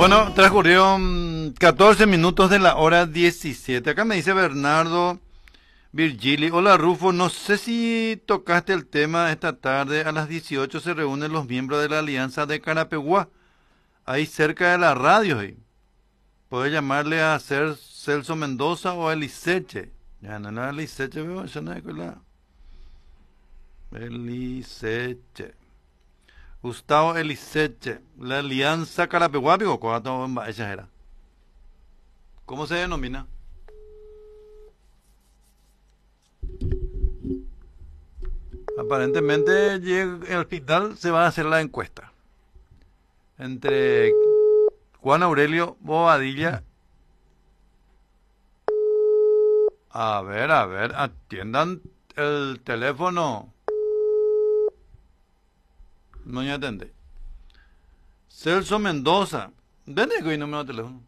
Bueno, transcurrieron 14 minutos de la hora 17. Acá me dice Bernardo Virgili. Hola Rufo, no sé si tocaste el tema esta tarde. A las 18 se reúnen los miembros de la Alianza de Carapeguá, ahí cerca de la radio. Puedes llamarle a Celso Mendoza o a Eliseche. Ya no, no, Eliseche, veo, eso no es la... Eliseche. Gustavo Eliseche, la Alianza Carapeguá, esa era. ¿Cómo se denomina? Aparentemente en el hospital se va a hacer la encuesta entre Juan Aurelio Bobadilla. A ver, atiendan el teléfono. No me atende. Celso Mendoza. ¿Dónde es que hay número de teléfono?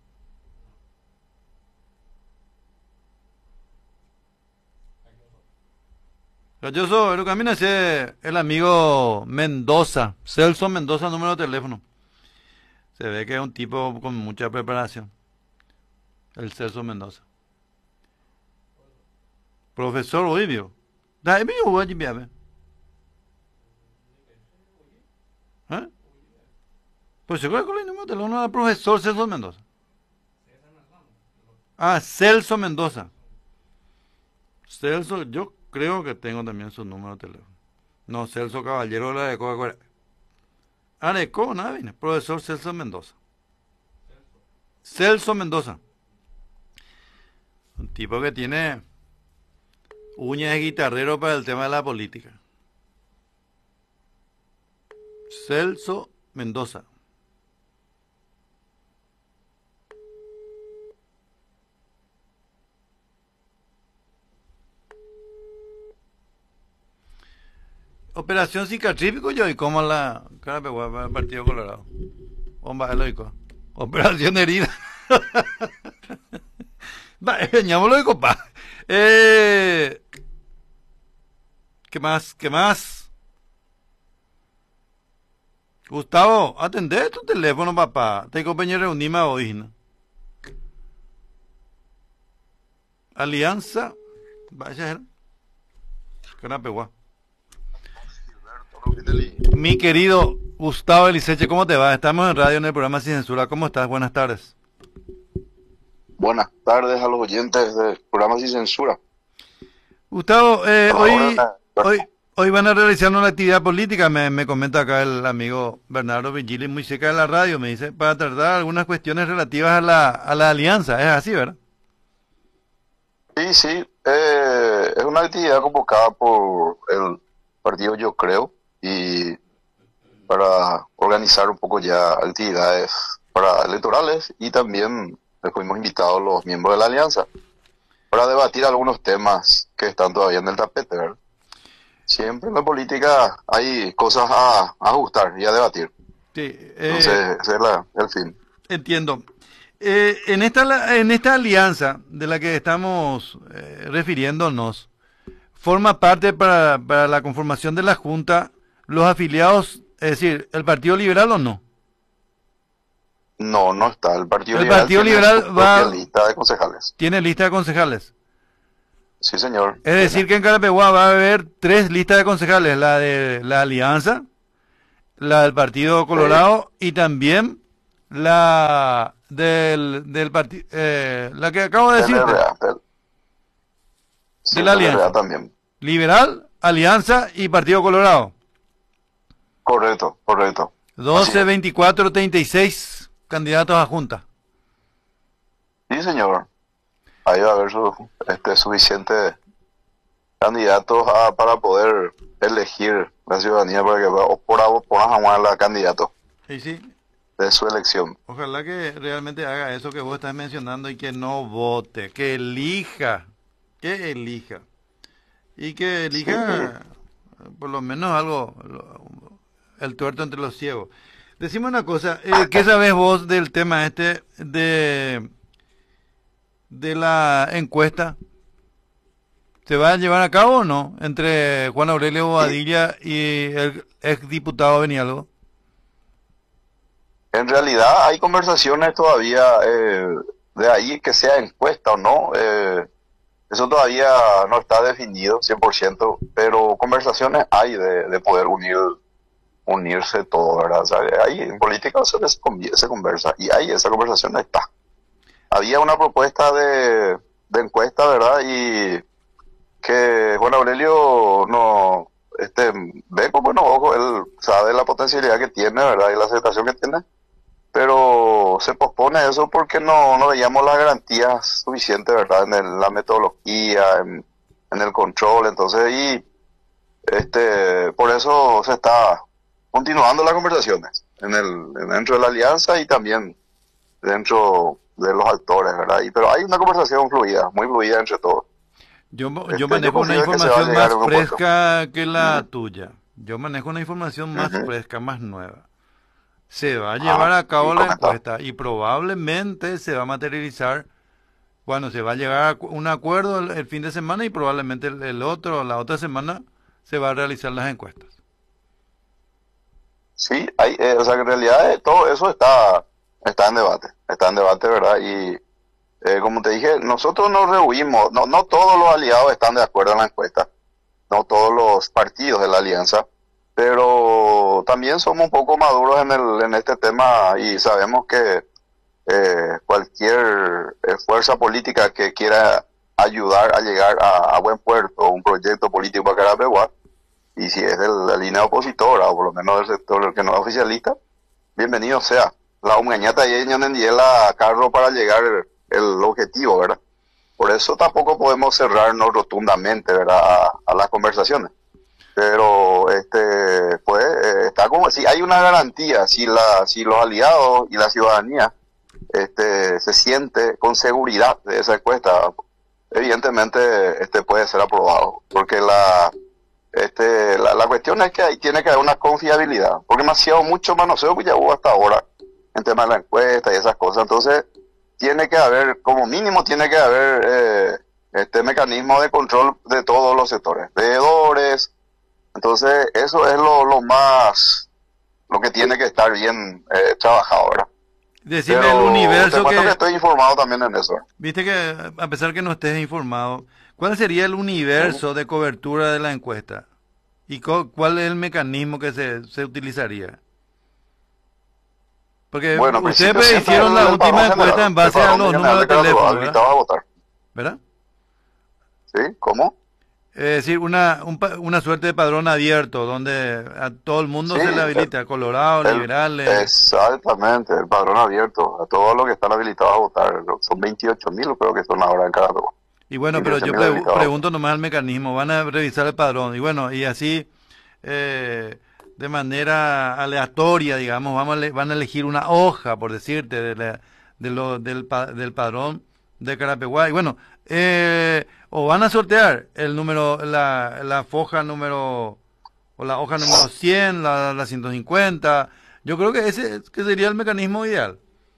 Galloso, lo camina ese el amigo Mendoza. Celso Mendoza, número de teléfono. Se ve que es un tipo con mucha preparación. El Celso Mendoza. Profesor Olivio. Da, es mío, voy a ver. ¿Eh? Pues seguro que el número de teléfono del profesor Celso Mendoza. Ah, Celso Mendoza. Celso, yo creo que tengo también su número de teléfono. No, Celso Caballero de la de Coca-Cola. Areco, nada, viene. Profesor Celso Mendoza. Celso Mendoza. Un tipo que tiene uñas de guitarrero para el tema de la política. Celso Mendoza. Operación Cicatrífico yo y como la Carapeguá para el Partido Colorado. Bomba eloico. Operación herida. Va, ñámoslo de copa. ¿Qué más? ¿Qué más? Gustavo, atendé tu teléfono, papá. Te compañero reunimos hoy, ¿no? Alianza. Vaya, Carapeguá. Mi querido Gustavo Eliseche, ¿cómo te va? Estamos en radio en el programa Sin Censura. ¿Cómo estás? Buenas tardes. Buenas tardes a los oyentes del programa Sin Censura. Gustavo, hoy van a realizar una actividad política, me comenta acá el amigo Bernardo Vigili, muy cerca de la radio, me dice, para tratar algunas cuestiones relativas a la alianza. Es así, ¿verdad? Sí, es una actividad convocada por el partido Yo Creo y para organizar un poco ya actividades para electorales, y también fuimos invitados los miembros de la alianza para debatir algunos temas que están todavía en el tapete, ¿verdad? Siempre en la política hay cosas a ajustar y a debatir. Sí, Entonces, ese es el fin. entiendo. En esta alianza de la que estamos refiriéndonos, forma parte para la conformación de la Junta los afiliados, es decir, ¿el Partido Liberal o no? No está. El Partido El Liberal Partido tiene Liberal su propia lista de concejales. tiene lista de concejales. Sí, señor. Es decir, que en Carapeguá va a haber 3 listas de concejales, la de la Alianza, la del Partido Colorado y también la del partido, la que acabo de decirte, Sí, de la Alianza. también. Liberal, Alianza y Partido Colorado. Correcto. 12, 24, 36 candidatos a junta. Sí, señor. Ahí va a haber suficientes candidatos para poder elegir la ciudadanía para que pongan a la candidato Y sí, de su elección. ojalá que realmente haga eso que vos estás mencionando y que no vote, que elija. Y que elija por lo menos algo, el tuerto entre los ciegos. Decime una cosa, ¿qué sabes vos del tema de la encuesta? ¿Se va a llevar a cabo o no entre Juan Aurelio Bobadilla y el exdiputado Benialgo? En realidad hay conversaciones todavía, de ahí que sea encuesta o no, eso todavía no está definido 100%, pero conversaciones hay de poder unirse todo, ¿verdad? O sea, ahí en política se conversa y ahí esa conversación está. Había una propuesta de encuesta, ¿verdad? Y que Juan Aurelio no ve con buenos ojos, él sabe la potencialidad que tiene, ¿verdad? Y la aceptación que tiene, pero se pospone eso porque no veíamos las garantías suficientes, ¿verdad? La metodología, en el control, entonces, y por eso se está continuando las conversaciones dentro de la alianza y también dentro de los actores, ¿verdad? Pero hay una conversación fluida, muy fluida entre todos. Yo manejo una confío en que se va a información llegar más a un acuerdo. fresca que la tuya. Yo manejo una información más Ujú. fresca, más nueva. Se va a llevar a Y cabo la comentar. encuesta y probablemente se va a materializar, bueno, se va a llegar a un acuerdo el fin de semana y probablemente la otra semana se va a realizar las encuestas. Sí, o sea que en realidad todo eso está en debate, ¿verdad? Y como te dije, nosotros nos rehuimos, no todos los aliados están de acuerdo en la encuesta, no todos los partidos de la alianza, pero también somos un poco maduros en este tema y sabemos que cualquier fuerza política que quiera ayudar a llegar a buen puerto, un proyecto político para Carapeguá, y si es de la línea opositora o por lo menos del sector que no es oficialista, bienvenido sea. La umañata y la carro para llegar el objetivo, ¿verdad? Por eso tampoco podemos cerrarnos rotundamente, ¿verdad? A las conversaciones. Pero pues está como si hay una garantía, si los aliados y la ciudadanía se siente con seguridad de esa encuesta, evidentemente puede ser aprobado, porque la cuestión es que ahí tiene que haber una confiabilidad, porque demasiado mucho manoseo que ya hubo hasta ahora en tema de la encuesta y esas cosas. Entonces tiene que haber, como mínimo tiene que haber este mecanismo de control de todos los sectores, veedores. Entonces eso es lo que tiene que estar bien trabajado, ¿verdad? Decime el Pero te universo cuento que que, estoy informado también en eso. viste que a pesar que no estés informado, ¿cuál sería el Ujú. universo de cobertura de la encuesta? ¿Y cuál es el mecanismo que se utilizaría? Porque Bueno, en ustedes principio pues, siempre hicieron la el última padrón encuesta general, en el base a padrón los general números de de Carabobo teléfono, ¿verdad? habilitado a votar. ¿Verdad? ¿Sí? ¿Cómo? Es decir, una suerte de padrón abierto donde a todo el mundo Sí, se le habilita, Colorado, el, liberales. exactamente, el padrón abierto a todos los que están habilitados a votar. Son 28.000 creo que son ahora en Carabobo. Y bueno, pero 28 yo mil habilitados a votar. pregunto nomás el mecanismo, van a revisar el padrón y bueno, y así de manera aleatoria, digamos, van a elegir una hoja, por decirte, del padrón de Carapeguá. Y bueno, o van a sortear el número, la foja número, o la hoja número 100 la 150. Yo creo que ese que sería el mecanismo ideal.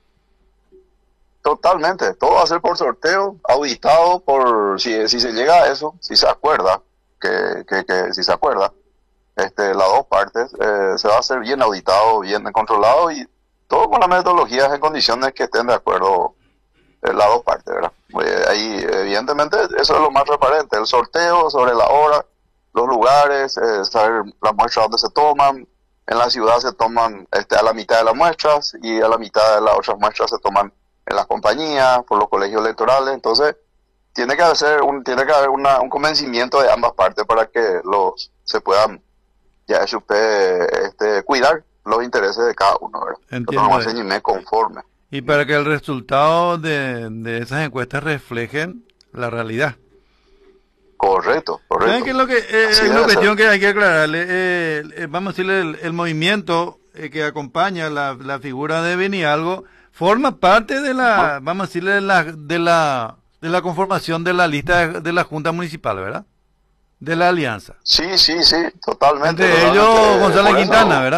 Totalmente, todo va a ser por sorteo, auditado si se llega a eso, si se acuerda, que si se acuerda, las dos partes, se va a hacer bien auditado, bien controlado y todo con las metodologías en condiciones que estén de acuerdo las dos partes, ¿verdad? Ahí, evidentemente, eso es lo más transparente, el sorteo sobre la hora, los lugares, saber las muestras donde se toman, en la ciudad se toman a la mitad de las muestras y a la mitad de las otras muestras se toman en las compañías, por los colegios electorales. Entonces tiene que haber un convencimiento de ambas partes para que se puedan ya cuidar los intereses de cada uno, ¿verdad? Pero Entiendo. no se me conforme. Y para que el resultado de esas encuestas reflejen la realidad. Correcto, ¿Saben qué correcto. es lo que Así hay una debe ser. cuestión que hay que aclararle? Vamos a decirle, el movimiento que acompaña la figura de Benialgo forma parte de Ujú. vamos a decirle, de la conformación de la lista de la Junta Municipal, ¿verdad? De la alianza. Sí, sí, sí, totalmente, Entre totalmente. ellos González Por Quintana, eso, ¿verdad?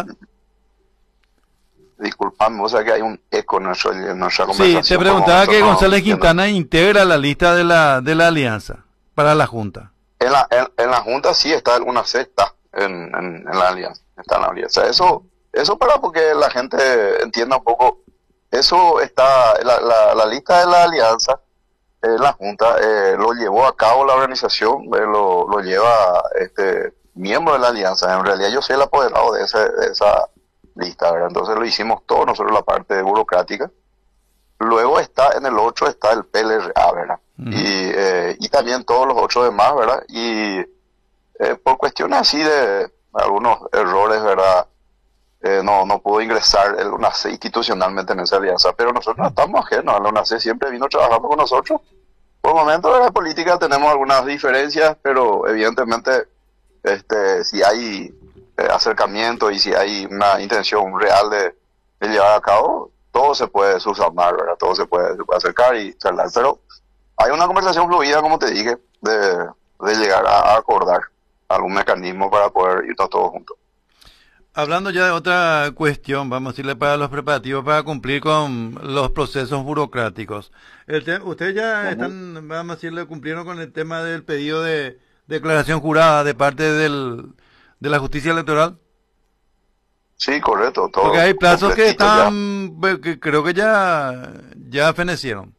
disculpame, o sea que hay un eco en nuestra Sí, te conversación por preguntaba momentos, que no González entiendo. Quintana integra la lista de la alianza para la Junta. En la Junta sí está una sexta en la alianza, está en la alianza. Eso Eso para porque la gente entienda un poco. Eso está, la lista de la alianza, la Junta, lo llevó a cabo la organización, lo lleva miembro de la alianza. En realidad yo soy el apoderado de esa lista, ¿verdad? Entonces lo hicimos todos nosotros la parte burocrática. Luego está en el 8 está el PLRA, ¿verdad? Y también todos los 8 demás, ¿verdad? Y por cuestiones así de algunos errores, ¿verdad? No pudo ingresar el UNACE institucionalmente en esa alianza, pero nosotros no estamos ajenos. El UNACE siempre vino trabajando con nosotros. Por momentos de la política tenemos algunas diferencias, pero evidentemente si hay acercamiento y si hay una intención real de llevar a cabo, todo se puede subsanar, ¿verdad? Todo se puede acercar y charlar, pero hay una conversación fluida, como te dije, de llegar a acordar algún mecanismo para poder irnos todos juntos. Hablando ya de otra cuestión, vamos a decirle para los preparativos para cumplir con los procesos burocráticos. Ustedes ya Ujú. están, vamos a decirle, cumplieron con el tema del pedido de declaración jurada de parte de la justicia electoral. Sí, correcto, Porque todo hay plazos que completito ya. están, que creo que ya fenecieron.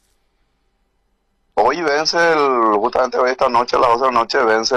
Hoy vence, justamente hoy esta noche, a las 12 de la noche, vence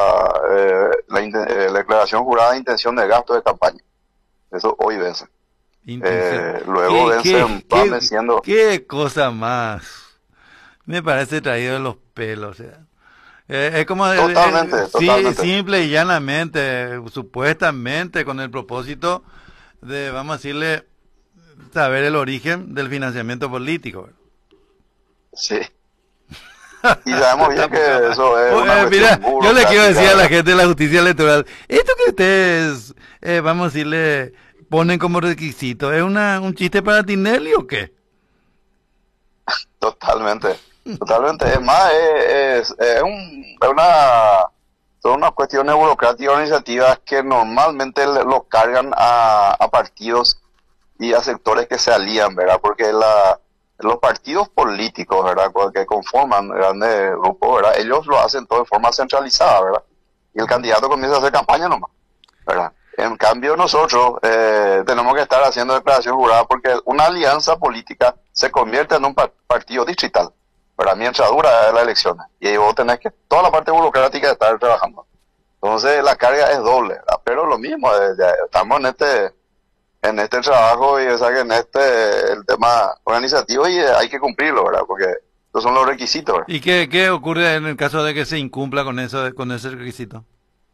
la declaración jurada de intención de gasto de campaña. Eso hoy vence. Intención. Luego vence, van venciendo. ¿Qué cosa más? Me parece traído de los pelos, o sea. Es como, Totalmente, sí, totalmente. simple y llanamente, supuestamente con el propósito de, vamos a decirle, saber el origen del financiamiento político. Sí. Y sabemos bien Esta poca que más. eso es una Mira, cuestión yo le quiero decir burocrática, a la ¿verdad? gente de la justicia electoral, esto que ustedes, vamos a decirle, ponen como requisito, ¿es un chiste para Tinelli o qué? Totalmente. Totalmente. Es más, es una, son unas cuestiones burocráticas organizativas que normalmente lo cargan a partidos y a sectores que se alían, ¿verdad? Porque los partidos políticos, ¿verdad? Que conforman grandes grupos, ¿verdad? Ellos lo hacen todo de forma centralizada, ¿verdad? Y el candidato comienza a hacer campaña nomás, ¿verdad? En cambio nosotros tenemos que estar haciendo declaración jurada porque una alianza política se convierte en un partido distrital, ¿verdad? Mientras dura las elecciones. Y ahí vos tenés que, toda la parte burocrática de estar trabajando. Entonces la carga es doble, ¿verdad? Pero lo mismo, estamos en este trabajo y o sea, que en el tema organizativo y hay que cumplirlo, ¿verdad? Porque esos son los requisitos, ¿verdad? ¿Y qué ocurre en el caso de que se incumpla con eso, con ese requisito?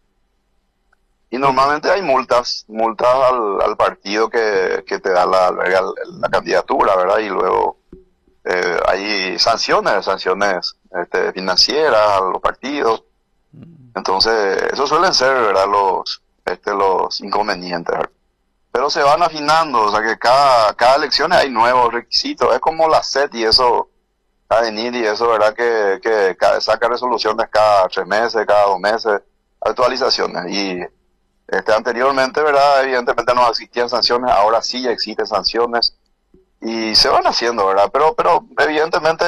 Y Porque, normalmente hay multas al partido que te da la candidatura, ¿verdad? Y luego hay sanciones financieras a los partidos. Entonces, eso suelen ser, ¿verdad? Los inconvenientes, ¿verdad? Pero se van afinando, o sea que cada elección hay nuevos requisitos. Es como la SET y eso, venir y eso, ¿verdad? Que saca resoluciones cada 3 meses, cada 2 meses, actualizaciones. Y anteriormente, ¿verdad? Evidentemente no existían sanciones, ahora sí ya existen sanciones y se van haciendo, ¿verdad? Pero evidentemente,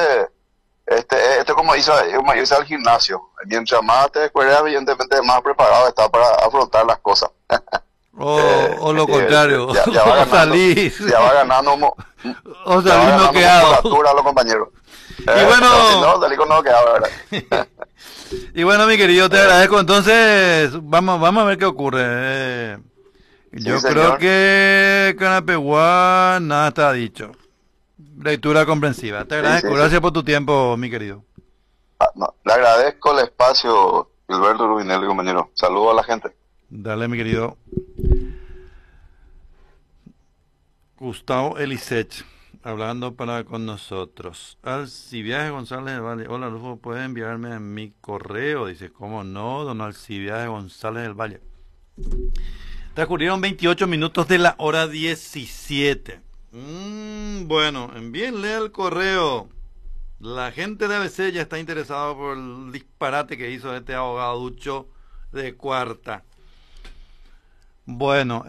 como irse al gimnasio. Mientras más te descuidas, evidentemente más preparado está para afrontar las cosas. o lo contrario, Ya va o ganando, salís, ya va ganando, o ya va salís ganando noqueado. musculatura a los compañeros. Y Pero si no, bueno, salí con no queda, ¿verdad? y bueno, mi querido, te Eh, agradezco. Entonces, vamos a ver qué ocurre. sí, Yo creo señor. que Canapeguá nada está dicho. Lectura comprensiva. Te Sí, agradezco. sí, sí. Gracias por tu tiempo, mi querido. No, le agradezco el espacio, Gilberto Rubinelli, compañero. Saludo a la gente. Dale, mi querido Gustavo Elisech, hablando para con nosotros. Alcibiades González del Valle. Hola, Rufo, ¿puedes enviarme a mi correo? Dice, ¿cómo no, don Alcibiades González del Valle? Transcurrieron 28 minutos de la hora 17. Bueno, envíenle el correo. La gente de ABC ya está interesada por el disparate que hizo este abogaducho de cuarta. Bueno,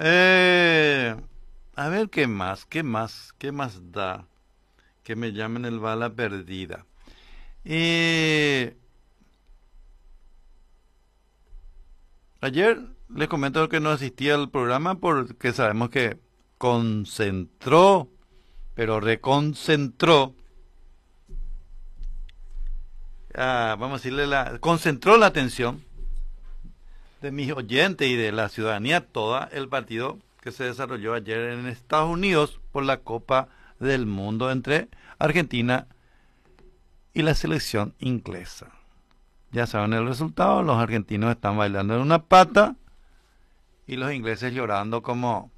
a ver qué más da que me llamen el bala perdida. Eh, Ayer les comento que no asistí al programa porque sabemos que concentró, pero reconcentró, vamos a decirle, concentró la atención de mis oyentes y de la ciudadanía toda el partido que se desarrolló ayer en Estados Unidos por la Copa del Mundo entre Argentina y la selección inglesa. Ya saben el resultado, los argentinos están bailando en una pata y los ingleses llorando como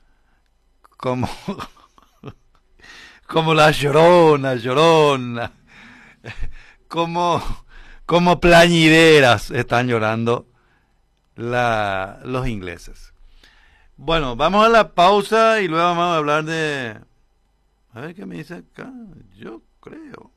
como la llorona, como plañideras están llorando los ingleses. Bueno, vamos a la pausa y luego vamos a hablar de... A ver qué me dice acá. Yo creo.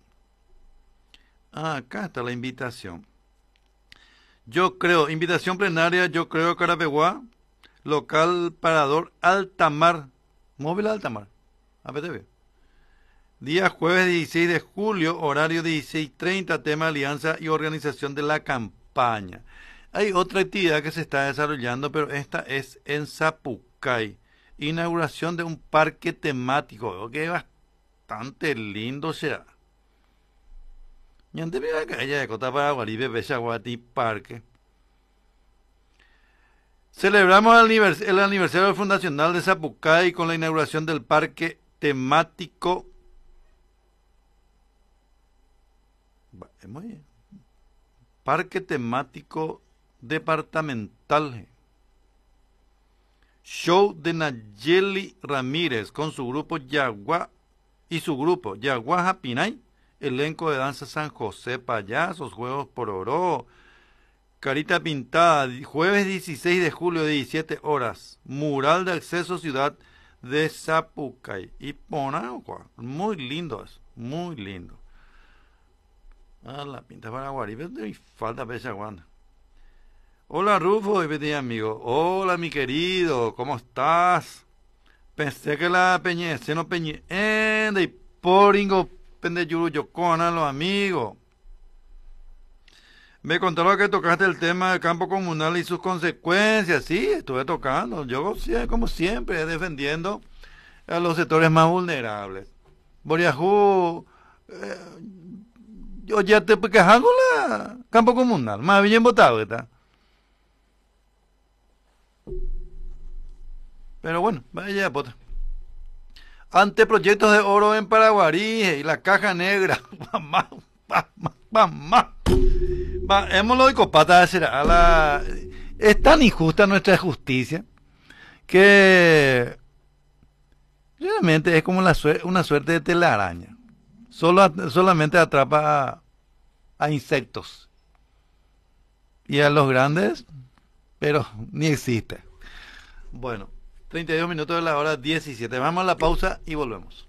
Acá está la invitación. Yo creo, invitación plenaria, yo creo Carapeguá, local Parador Altamar, móvil Altamar, APTV. Día jueves 16 de julio, horario 16:30, tema alianza y organización de la campaña. Hay otra actividad que se está desarrollando, pero esta es en Zapucay. Inauguración de un parque temático, que es bastante lindo será. Y antes de que haya de Cota Paraguaribe, Bechaguati Parque. Celebramos el aniversario fundacional de Zapucay con la inauguración del parque temático. Muy bien. Parque temático departamental. Show de Nayeli Ramírez con su grupo Yagua y su grupo Yagua Japinay. Elenco de danza San José, payasos, juegos por oro, carita pintada, jueves 16 de julio, 17 horas, mural de acceso ciudad de Zapucay. Y Ponagua, muy lindo eso, muy lindo. La pinta para Guaribe, me falta Pechaguana. Hola Rufo, y amigo. Hola mi querido, ¿cómo estás? Pensé que la peñece, no peñe, y poringo pende yuruyo con a los amigos. Me contaron que tocaste el tema del campo comunal y sus consecuencias. Sí, estuve tocando. Yo, como siempre, defendiendo a los sectores más vulnerables. Boriajú, yo ya te quejando la campo comunal, más bien votado está. Pero bueno, vaya pota. Anteproyectos de oro en Paraguarí y la caja negra. Hemos y copata será es tan injusta nuestra justicia que realmente es como una suerte de telaraña. Solamente atrapa a insectos y a los grandes, pero ni existe. Bueno, 32 minutos de la hora 17. Vamos a la pausa y volvemos.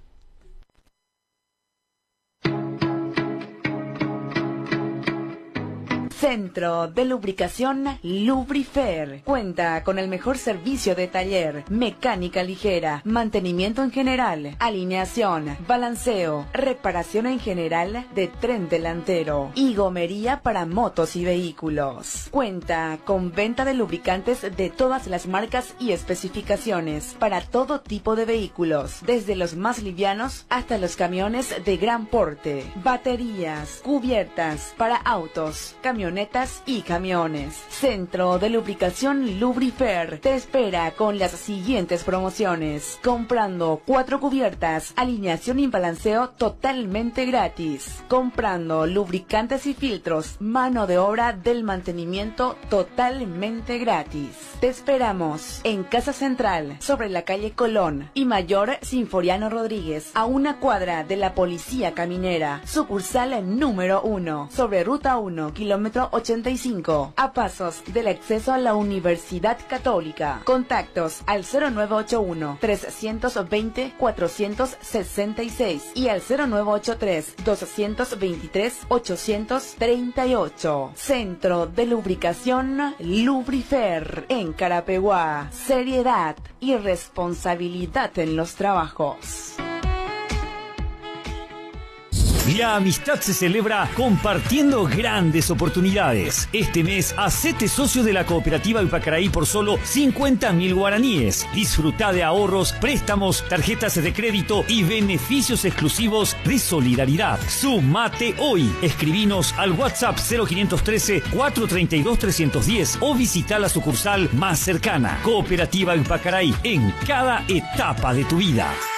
Centro de Lubricación Lubrifer. Cuenta con el mejor servicio de taller, mecánica ligera, mantenimiento en general, alineación, balanceo, reparación en general de tren delantero y gomería para motos y vehículos. Cuenta con venta de lubricantes de todas las marcas y especificaciones para todo tipo de vehículos, desde los más livianos hasta los camiones de gran porte, baterías, cubiertas para autos, camionetas y camiones. Centro de Lubricación Lubrifer te espera con las siguientes promociones. Comprando 4 cubiertas, alineación y balanceo totalmente gratis. Comprando lubricantes y filtros, mano de obra del mantenimiento totalmente gratis. Te esperamos en Casa Central, sobre la calle Colón y Mayor Sinforiano Rodríguez, a una cuadra de la Policía Caminera. Sucursal número 1, sobre Ruta 1, kilómetro 85, a pasos del acceso a la Universidad Católica. Contactos al 0981-320-466 y al 0983-223-838. Centro de Lubricación Lubrifer en Carapeguá. Seriedad y responsabilidad en los trabajos. La amistad se celebra compartiendo grandes oportunidades. Este mes, hacete socio de la Cooperativa Ipacaraí por solo 50.000 guaraníes. Disfruta de ahorros, préstamos, tarjetas de crédito y beneficios exclusivos de solidaridad. Sumate hoy. Escribinos al WhatsApp 0513-432-310 o visita la sucursal más cercana. Cooperativa Ipacaraí, en cada etapa de tu vida.